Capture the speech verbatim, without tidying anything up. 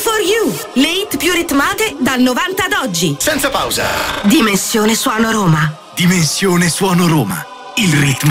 for You, le hit più ritmate dal novanta ad oggi. Senza pausa. Dimensione Suono Roma. Dimensione Suono Roma. Il ritmo